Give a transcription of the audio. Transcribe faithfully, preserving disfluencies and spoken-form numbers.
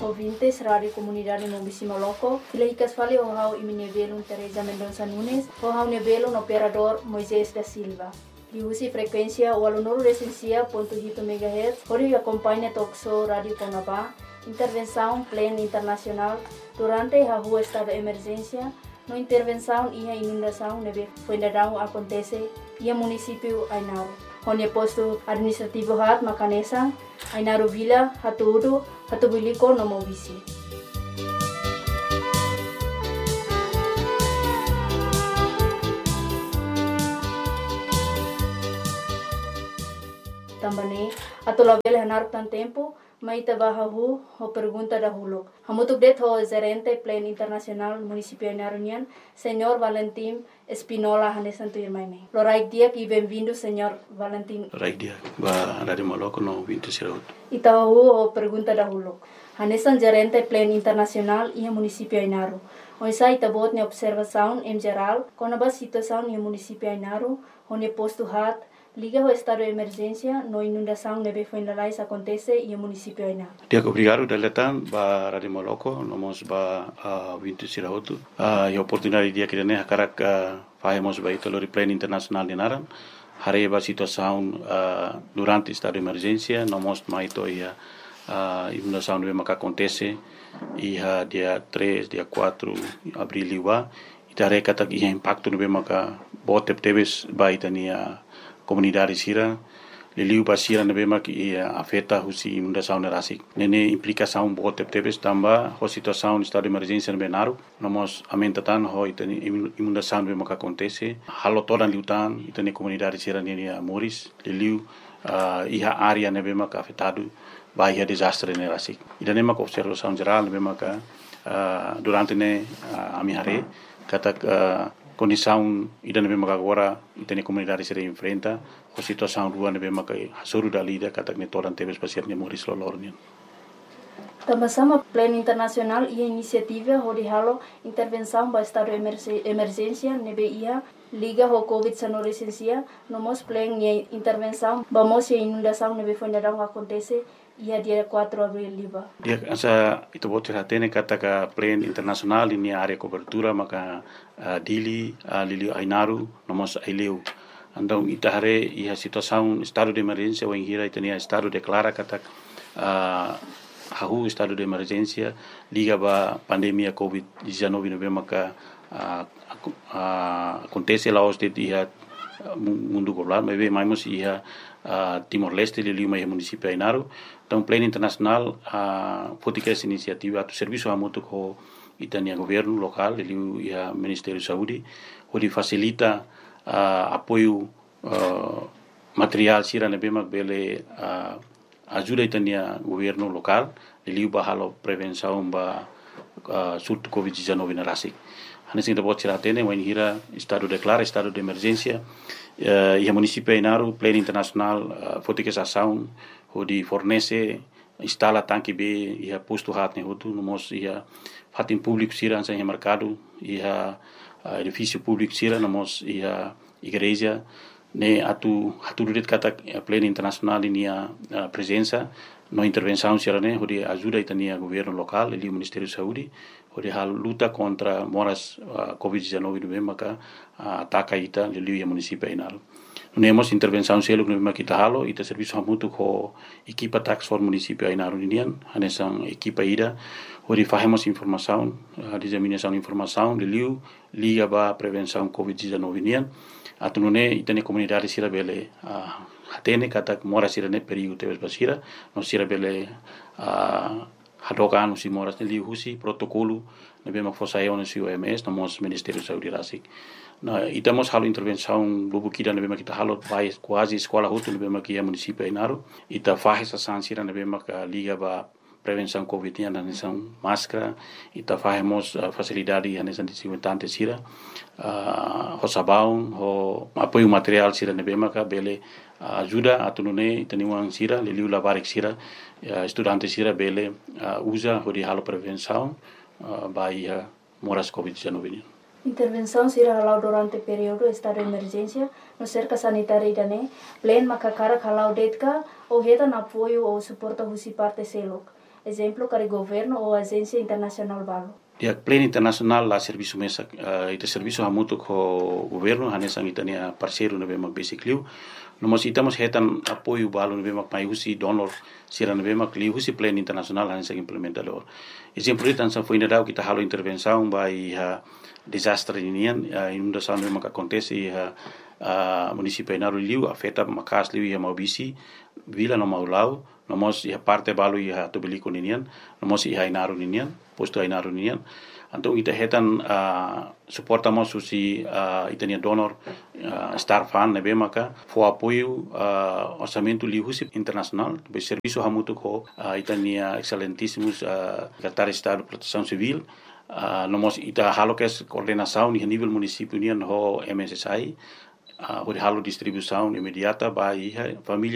ouvintes Rádio Comunidade Mombisi Moloco. Ilahicas fale o hau iminevelo Teresa Mendonça Nunes, o hau nevelo no operador Moisés da Silva. Diusi frequência o aluno recensia ponto oito megahertz, onde acompanha Toxo Rádio Conabá, intervenção plena internacional durante a rua estado de emergência, no intervenção e a inundação neve fuendadão acontece e a município Ainaro. Onde posto administrativo hat Macanesa, Ainaro Vila, Hatuudu, Hatubuliko no Mombisi. Também, atau label hanar tan tempo, mai tabahahu ho pergunta dahulu. Hamutuk det ho gerente plan internasional município Ainarunian, senhor Valentim Espinola Hanesan Tuirmaime. Loraik dia e bem-vindo, senhor Valentim. Loraik dia, ba Rádio Moloco no vinte Siraut. Itahu ho pergunta dahulu. Hanesan gerente plan internasional e município Ainaru. Oisa itabot ne observação em geral, com a situação no município Ainaru, onde posto hat liga ao estado de emergência, no inundação neve fuendalais acontece e o município Aina. Dia obrigado daletan ba Rádio Moloco, nomos ba vinte Siraut. A oportunidade dia que ne karak fazemos ba ito lori plan internacional de Naran. Hare ba situação durante estado de emergência, nomos ma ito ia inundação neve maka acontece ia dia três, dia quatro abril liwa. Ita reka tak ia impacto neve maka botep tebes ba itania comunidade sira liliu basira nebe mak ia afeta husi inundação nerasik nene implicação bote tebes tamba ho situação estado de emergência nebe naru nomos amentatan ho itani inundação nebe mak acontece halo todan liutan itani comunidade sira nene moris liliu uh, iha área nebe mak afetado bahia desastre nerasik idane mak observação geral nebe mak uh, durante ne uh, amihare katak uh, condição ida nebe maka agora itani comunidade se enfrenta a situação rua nebe maka hasuru dalida katak ne toran tebes pasir ne moris lolornian. Também plano internacional e iniciativa onde halo intervenção para estado de emergência nebe ia liga ho covid dezenove licencia nomos plano e intervenção vamos e inundação nebe fuendadão acontece ia dia quatro abril liba. Dia asa itu bote hatene kataka plan internasional ini area cobertura maka uh, dili uh, lili Ainaru nomos aileu. Andong itahare ia situação estado de emergência ou hira itania estado declara katak uh, hahu estado de emergência liga ba pandemia covid dezenove nove maka uh, uh, acontece lá os de dia mundo global mas mais ia uh, Timor Leste lili mai município Ainaru. Então, plano internacional, a política essa iniciativa, o serviço a muito com itania governo local, ele e o Ministério da Saúde, onde facilita uh, apoio uh, material, sira nebema bele uh, ajuda itania governo local, ele bahalo prevenção ba uh, surto covid dezenove na rasik. Hanes ainda pode tirar tene, mas hira estado declara estado de emergência uh, e a município Ainaru, plano internacional, uh, política essa ação onde fornece instala tanque B e a posto hat ne hotu nomos ia fatin público sira ansa em mercado e a edifício público sira nomos ia igreja ne atu atu det kata pleno internacional ni a presença no intervenção sira ne onde ajuda itania governo local e o Ministério da Saúde onde a luta contra moras uh, covid dezenove no maka uh, ataca ita lili município Ainaru. Nemos intervenção selo no makita halo ita serviço hamutu ko equipa tax for município Ainaru Indian hanesan equipa ida onde fazemos informação a disseminação de informação de liu liga ba prevenção covid dezenove Indian atunune itane comunidade sira bele a hatene katak mora sira ne perigo tebes basira no sira bele a hadokan usi moras ne liu husi protocolo ne bema fosaio no O M S no mos Ministério da Saúde rasik. Na itamos halo intervenção lubu kida nebe kita halo vai quase escola hutu nebe makia município Ainaru ita faz essa sansira nebe maka liga ba prevenção covid na nação máscara ita fazemos uh, facilidade na nação desinfetante sira uh, ho sabão ho apoio material sira nebe maka bele uh, ajuda atunune itaniwang sira liliu labarik sira uh, estudante sira bele uh, usa ho di halo prevenção uh, bai uh, moras covid dezenove. Intervenção será halau durante o período estado de emergência no cerca sanitária idane, plen makakara halau detka ou reta na apoio ou suporta husi parte selok. exemplo, para governo ou agência internacional balu. Ya plan internasional la serviço mesa uh, ita serviço hamutu ko governo hanesang itania parceiro na bemak basically no mas itamos hetan apoio balu na bemak mai husi donor sira na bemak li husi plan internasional hanesang implementador exemplo itan sa foi nadau kita halo intervenção by ha desastre inian uh, inundação na bemak acontece ha uh, município Ainaru liu afeta makas liu ya maubisi vila no maulau nomos iha parte balu iha tobeliko ninian nomos iha Ainaru ninian posto Ainaru ninian antong ita hetan uh, suportamos susi uh, itania donor uh, star fan nebe maka fo apoio uh, orçamento lihusi internacional be serviço hamutu ko uh, itania excelentíssimos uh, secretário de Estado de Proteção Civil uh, nomos ita halo kes coordenação ni nível município nian ho M S S I uh, halo distribuição imediata ba iha família